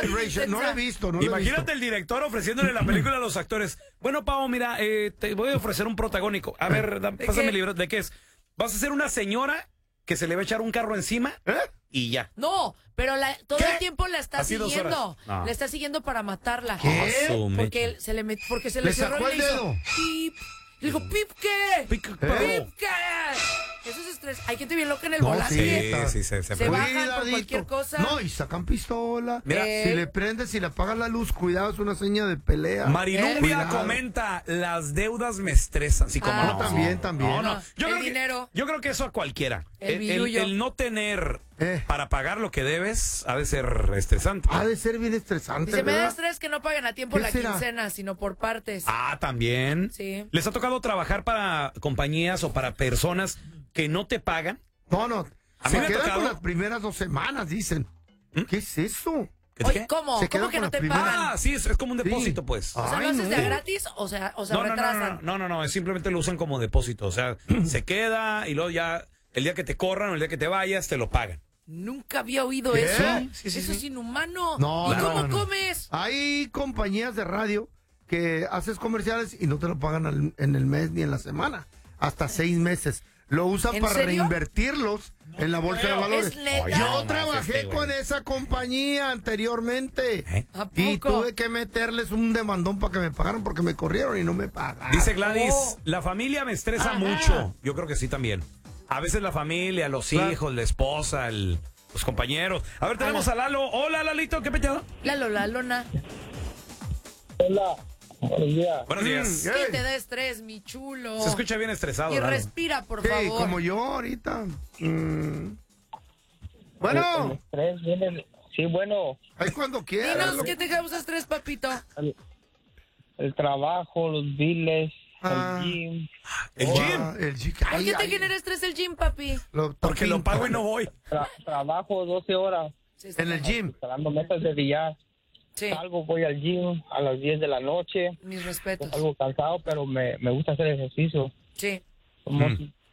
Rachel, no la he visto. Imagínate el director ofreciéndole la película a los actores. Bueno, Pau, mira, te voy a ofrecer un protagónico. A ver, pásame el libro. ¿De qué es? Vas a ser una señora que se le va a echar un carro encima y ya. No, pero todo el tiempo la está Así 2 siguiendo. horas. No. La está siguiendo para matarla. ¿Qué? Porque se le cerró sacó y el le hizo dedo. pip. Le dijo, ¿pip qué? ¿Pip qué? ¿Pip qué? Eso es estrés. Hay gente bien loca en el No, volante. Sí, se Se fue. bajan por Cuidadito. cualquier cosa. No, y sacan pistola. Mira. Si le prendes, si le apagas la luz, cuidado, es una seña de pelea. Marilumbia Cuidado. comenta, las deudas me estresan. Sí, como no. También. No. El dinero. Yo creo que eso a cualquiera. El billullo. El no tener Eh. para pagar lo que debes ha de ser estresante. Ha de ser bien estresante. Dice, me da ¿verdad? estrés que no paguen a tiempo ¿Qué la será? quincena, sino por partes. Ah, también. Sí. ¿Les ha tocado trabajar para compañías o para personas que no te pagan? No. A mí Se me ha quedan tocado. con las primeras 2 semanas, dicen. ¿Qué es eso? Oye, ¿cómo? Se ¿Cómo quedan que con no la te primera. pagan? Ah, sí, es como un depósito, pues. O sea, ¿lo Ay, haces de a no. gratis o sea retrasan? No, simplemente lo usan como depósito. O sea, se queda y luego ya el día que te corran o el día que te vayas, te lo pagan. Nunca había oído ¿Qué? eso. Sí, Eso es inhumano. No, ¿Y no, cómo no. comes? Hay compañías de radio que haces comerciales y no te lo pagan en el mes ni en la semana. Hasta 6 meses. Lo usan ¿En para serio? reinvertirlos en la bolsa de valores. ¿Es neta? Oye, Yo no, trabajé güey. con esa compañía anteriormente. ¿A Y poco? tuve que meterles un demandón para que me pagaran porque me corrieron y no me pagaron. Dice Gladys, Oh. la familia me estresa Ajá. mucho. Yo creo que sí también. A veces la familia, los Claro. hijos, la esposa, los compañeros. A ver, tenemos a Lalo. Hola, Lalito, ¿qué peteado? La lona. Hola, buenos días. Buenos días. ¿Qué te da estrés, mi chulo? Se escucha bien estresado, Y Lalo. respira, por Sí, favor. como yo ahorita. El Bueno, estrés viene, sí, bueno, ahí cuando quieras. Dinos, ¿qué te causa estrés, papito? el trabajo, los biles, Ah. el gym, El gym. El gym. ¿Por Ay, qué te ay, genera estrés el gym, papi? Porque lo pago y no voy. trabajo 12 horas, En el gym. instalando mesas de billar. Sí, Salgo, voy al gym a las 10 de la noche, mis respetos. algo cansado, pero me gusta hacer ejercicio. Sí. Como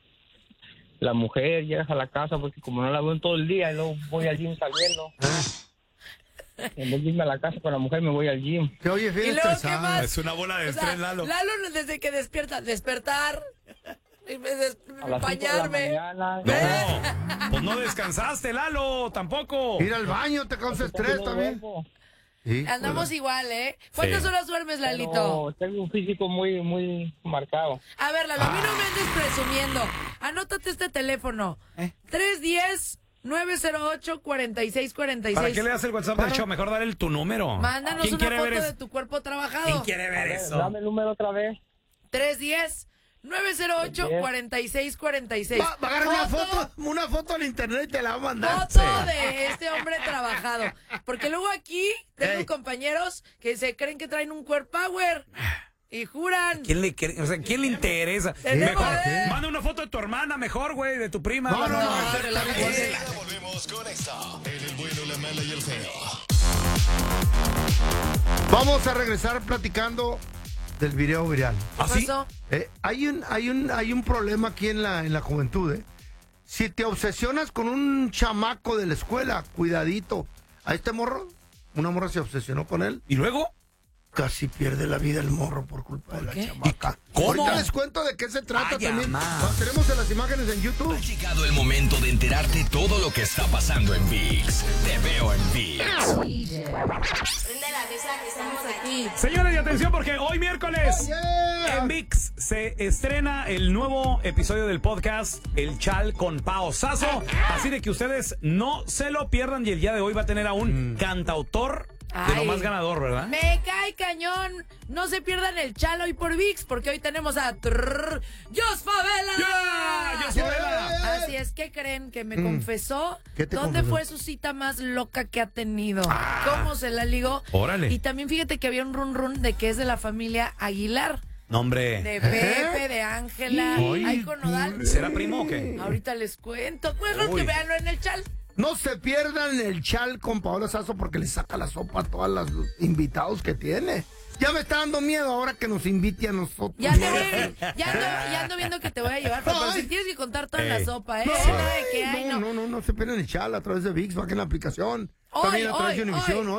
la mujer llega a la casa porque como no la veo en todo el día, y luego voy al gym saliendo. En vez de irme a la casa con la mujer, me voy al gym. Que oye, bien ¿Y luego qué estresado. más? Es una bola de O sea, estrés, Lalo. desde que despierta, despertar, A las 5 de la bañarme. mañana. No, pues no descansaste, Lalo, tampoco. Ir al baño te causa estrés No también. duermo. Sí, Andamos pues, igual, ¿eh? ¿Cuántas Sí. horas duermes, Lalito? Pero tengo un físico muy marcado. A ver, Lalo, a mí no me andes presumiendo. Anótate este teléfono. 310-908-4646. ¿Para qué le das el WhatsApp del show? Mejor dale tu número. Mándanos ¿Quién una quiere foto ver de eso? tu cuerpo trabajado. ¿Quién quiere ver eso? Dame el número otra vez. 310-908-4646. Va a agarrar una foto en internet y te la va a mandar. Foto de este hombre trabajado. Porque luego aquí tengo Ey. compañeros que se creen que traen un core power. Y juran. ¿Quién le interesa? Tenemos, Mejor, ¿eh? manda una foto de tu hermana, mejor, güey, de tu prima. No, no, No, no. relájate. Ya volvemos con esto. En el bueno, la mala y el feo. Vamos a regresar platicando del video viral. ¿Qué ¿Así? pasó? Hay un problema aquí en la juventud. Si te obsesionas con un chamaco de la escuela, cuidadito. A este morro, una morra se obsesionó con él. ¿Y luego? Casi pierde la vida el morro por culpa de la qué? chamaca. ¿Cómo? Ahorita les cuento de qué se trata Ay, también. amá. Tenemos en las imágenes en YouTube. Ha llegado el momento de enterarte todo lo que está pasando en ViX. Te veo en ViX. Prende la mesa que estamos aquí. Señores, y atención porque hoy miércoles Yeah. en ViX se estrena el nuevo episodio del podcast El Chal con Pao Sasso. Así de que ustedes no se lo pierdan y el día de hoy va a tener a un cantautor de lo Ay. más ganador, ¿verdad? Me cae cañón. No se pierdan el chal hoy por ViX, porque hoy tenemos a Jos Favela. ¡Ya! ¡Jos Favela! Así es, ¿qué creen? Que me confesó ¿Qué te dónde confesó? fue su cita más loca que ha tenido. ¿Cómo se la ligó? Órale. Y también fíjate que había un run de que es de la familia Aguilar. No, hombre. De Pepe, de Ángela. Ay, Ahí con Nodal. ¿Será primo o qué? Ahorita les cuento. Mejor Uy. que veanlo en el chal. No se pierdan el chal con Paola Sasso porque le saca la sopa a todos los invitados que tiene. Ya me está dando miedo ahora que nos invite a nosotros. Ya ando viendo que te voy a llevar, pero si tienes que contar toda la Ey. sopa, ¿eh? No, Nada de que, ay, no se pierdan el chal a través de ViX, bajen la aplicación. Hoy, También a través de hoy, Univision, hoy. ¿no?